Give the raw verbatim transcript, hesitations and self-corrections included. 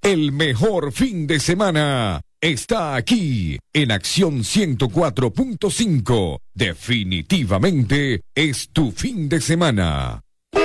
El mejor fin de semana está aquí en Acción ciento cuatro punto cinco. Definitivamente es tu fin de semana.